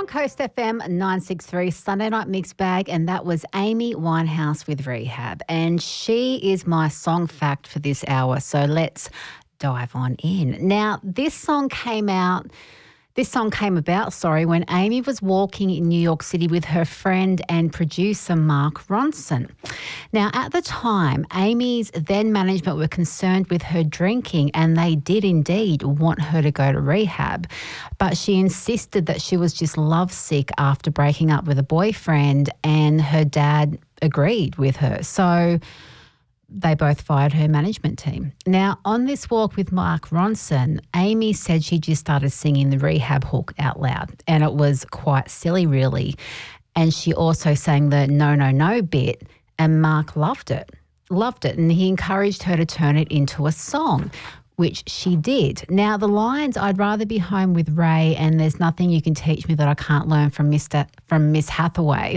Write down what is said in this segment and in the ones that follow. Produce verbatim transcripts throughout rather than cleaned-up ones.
on Coast F M nine sixty-three, Sunday Night Mixed Bag, and that was Amy Winehouse with Rehab. And she is my song fact for this hour, so let's dive on in. Now, this song came out... This song came about, sorry, when Amy was walking in New York City with her friend and producer Mark Ronson. Now, at the time, Amy's then management were concerned with her drinking, and they did indeed want her to go to rehab. But she insisted that she was just lovesick after breaking up with a boyfriend, and her dad agreed with her. So they both fired her management team. Now, on this walk with Mark Ronson, Amy said she just started singing the rehab hook out loud, and it was quite silly, really. And she also sang the no, no, no bit, and Mark loved it, loved it, and he encouraged her to turn it into a song, which she did. Now, the lines, I'd rather be home with Ray, and there's nothing you can teach me that I can't learn from Mister from Miss Hathaway,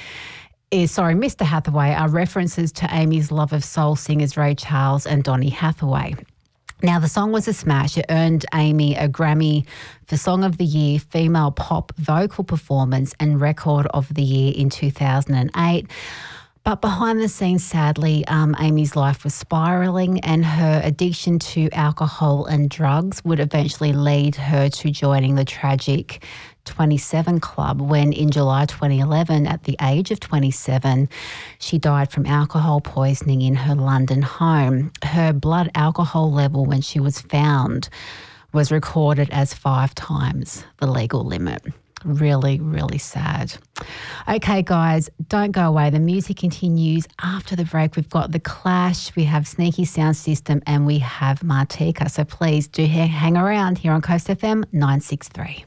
is, sorry, Mister Hathaway, are references to Amy's love of soul singers Ray Charles and Donny Hathaway. Now, the song was a smash. It earned Amy a Grammy for Song of the Year, Female Pop Vocal Performance, and Record of the Year in two thousand eight. But behind the scenes, sadly, um, Amy's life was spiralling, and her addiction to alcohol and drugs would eventually lead her to joining the tragic twenty-seven Club when in July twenty eleven, at the age of twenty-seven, she died from alcohol poisoning in her London home. Her blood alcohol level when she was found was recorded as five times the legal limit. Really, really sad. Okay, guys, don't go away. The music continues after the break. We've got The Clash, we have Sneaky Sound System, and we have Martika. So please do hang around here on Coast F M nine sixty-three.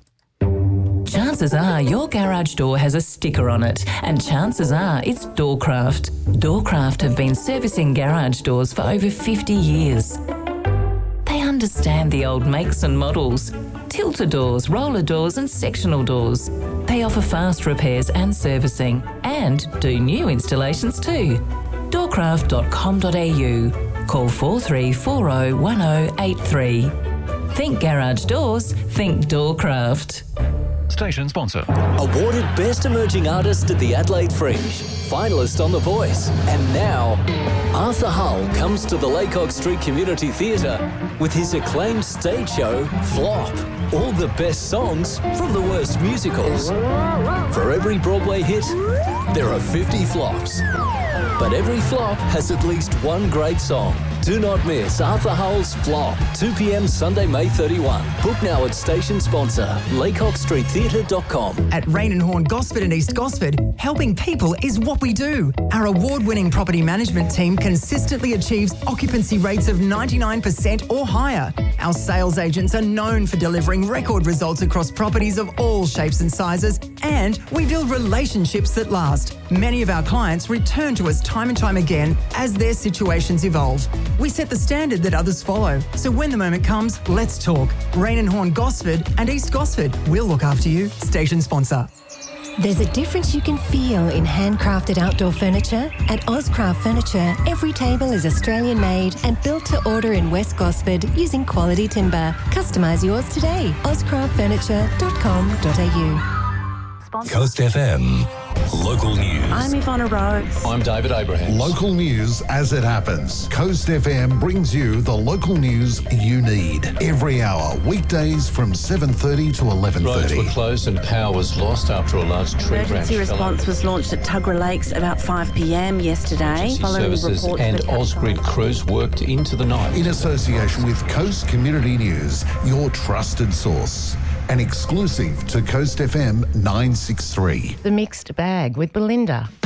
Chances are your garage door has a sticker on it, and chances are it's Doorcraft. Doorcraft have been servicing garage doors for over fifty years. They understand the old makes and models. Tilter doors, roller doors and sectional doors. They offer fast repairs and servicing, and do new installations too. doorcraft dot com dot a u. Call four three four zero one zero eight three. Think garage doors, think Doorcraft. Station sponsor. Awarded Best Emerging Artist at the Adelaide Fringe. Finalist on The Voice. And now, Arthur Hull comes to the Laycock Street Community Theatre with his acclaimed stage show, Flop. All the best songs from the worst musicals. For every Broadway hit, there are fifty flops. But every flop has at least one great song. Do not miss Arthur Hull's Flop, two p m Sunday, May thirty-first. Book now at station sponsor, laycock street theatre dot com. At Rain and Horn Gosford and East Gosford, helping people is what we do. Our award-winning property management team consistently achieves occupancy rates of ninety-nine percent or higher. Our sales agents are known for delivering record results across properties of all shapes and sizes, and we build relationships that last. Many of our clients return to us time and time again as their situations evolve. We set the standard that others follow. So when the moment comes, let's talk. Rain and Horn Gosford and East Gosford. We'll look after you. Station sponsor. There's a difference you can feel in handcrafted outdoor furniture. At Ozcraft Furniture, every table is Australian made and built to order in West Gosford using quality timber. Customise yours today. ozcraft furniture dot com dot a u. Coast F M. Local news. I'm Ivana Rose. I'm David Abraham. Local news as it happens. Coast F M brings you the local news you need every hour, weekdays from seven thirty to eleven thirty. Roads were closed and power was lost after a large tree branch. Emergency response was launched at Tuggerah Lakes about five p m yesterday. Emergency services and Ausgrid crews worked into the night. In association with Coast Community News, your trusted source. An exclusive to Coast F M nine sixty-three. The Mixed Bag with Belinda.